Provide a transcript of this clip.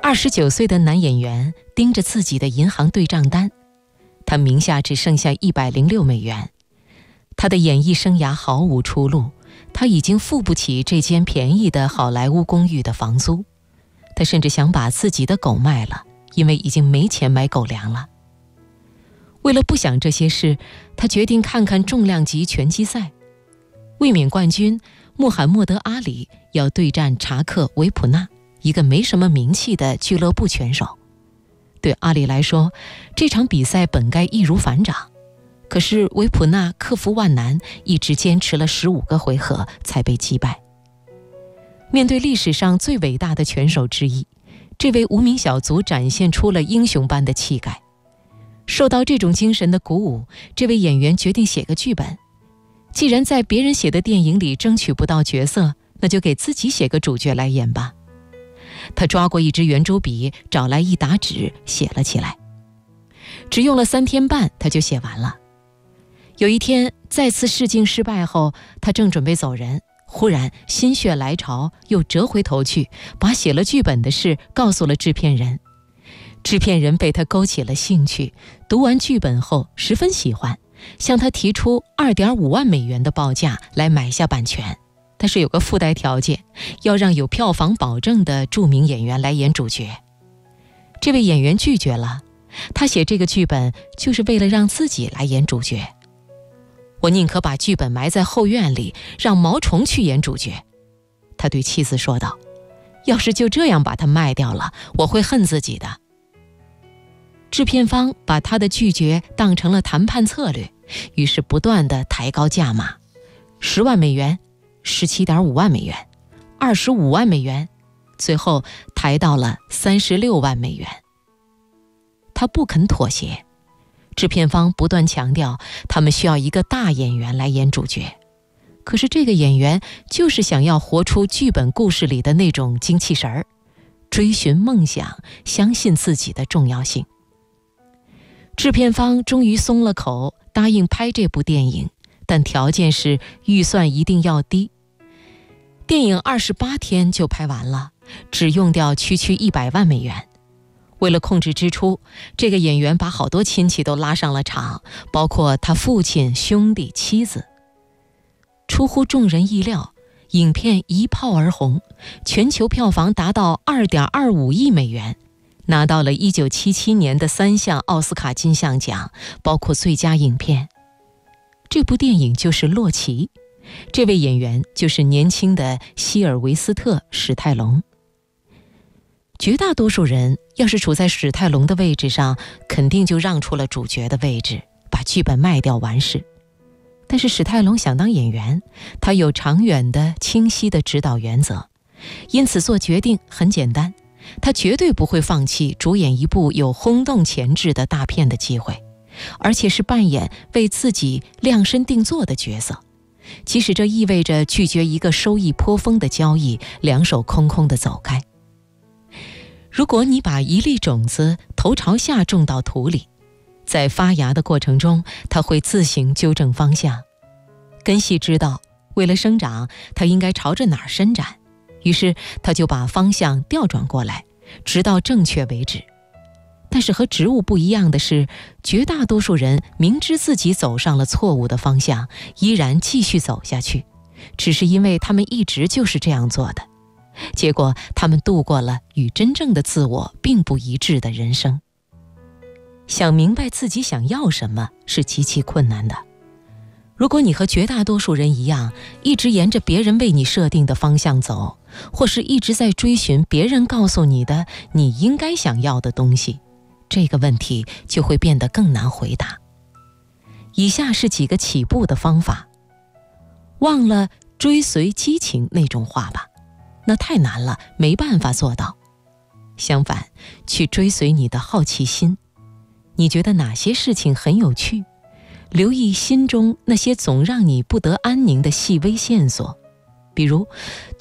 29岁的男演员盯着自己的银行对账单，他名下只剩下106美元。他的演艺生涯毫无出路，他已经付不起这间便宜的好莱坞公寓的房租。他甚至想把自己的狗卖了，因为已经没钱买狗粮了。为了不想这些事，他决定看看重量级拳击赛。卫冕冠军穆罕默德·阿里要对战查克·维普纳，一个没什么名气的俱乐部拳手。对阿里来说，这场比赛本该易如反掌，可是维普纳克服万难，一直坚持了15个回合才被击败。面对历史上最伟大的拳手之一，这位无名小卒展现出了英雄般的气概。受到这种精神的鼓舞，这位演员决定写个剧本。既然在别人写的电影里争取不到角色，那就给自己写个主角来演吧。他抓过一支圆珠笔，找来一沓纸，写了起来。只用了3天半，他就写完了。有一天，再次试镜失败后，他正准备走人，忽然心血来潮，又折回头去，把写了剧本的事告诉了制片人。制片人被他勾起了兴趣，读完剧本后十分喜欢，向他提出2.5万美元的报价来买下版权。但是有个附带条件，要让有票房保证的著名演员来演主角。这位演员拒绝了，他写这个剧本就是为了让自己来演主角。我宁可把剧本埋在后院里，让毛虫去演主角，他对妻子说道。要是就这样把它卖掉了，我会恨自己的。制片方把他的拒绝当成了谈判策略，于是不断地抬高价码，10万美元，17.5万美元，25万美元，最后抬到了36万美元。他不肯妥协，制片方不断强调他们需要一个大演员来演主角，可是这个演员就是想要活出剧本故事里的那种精气神儿，追寻梦想，相信自己的重要性。制片方终于松了口，答应拍这部电影，但条件是预算一定要低。电影28天就拍完了，只用掉区100万美元。为了控制支出，这个演员把好多亲戚都拉上了场，包括他父亲、兄弟、妻子。出乎众人意料，影片一炮而红，全球票房达到2.25亿美元，拿到了1977年的3项奥斯卡金像奖，包括最佳影片。这部电影就是《洛奇》，这位演员就是年轻的希尔维斯特·史泰龙。绝大多数人要是处在史泰龙的位置上，肯定就让出了主角的位置，把剧本卖掉完事。但是史泰龙想当演员，他有长远的、清晰的指导原则，因此做决定很简单，他绝对不会放弃主演一部有轰动前置的大片的机会，而且是扮演为自己量身定做的角色，即使这意味着拒绝一个收益颇丰的交易，两手空空地走开。如果你把一粒种子头朝下种到土里，在发芽的过程中，它会自行纠正方向。根系知道，为了生长，它应该朝着哪儿伸展，于是它就把方向调转过来，直到正确为止。但是和植物不一样的是，绝大多数人明知自己走上了错误的方向，依然继续走下去，只是因为他们一直就是这样做的。结果他们度过了与真正的自我并不一致的人生。想明白自己想要什么是极其困难的。如果你和绝大多数人一样，一直沿着别人为你设定的方向走，或是一直在追寻别人告诉你的你应该想要的东西，这个问题就会变得更难回答。以下是几个起步的方法。忘了追随激情那种话吧，那太难了，没办法做到。相反，去追随你的好奇心。你觉得哪些事情很有趣？留意心中那些总让你不得安宁的细微线索，比如